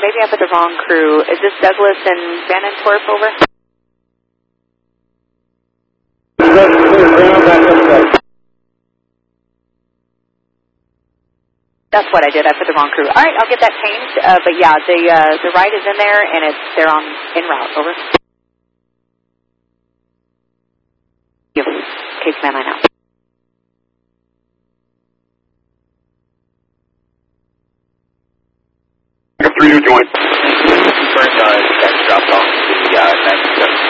maybe I put the wrong crew. Is this Douglas and Vandentorp, over? That's what I did. I put the wrong crew. All right, I'll get that changed. But yeah, the right is in there, and they're on en route. Over. Case man line out. Three to join. Confirmed, that's dropped off the 97.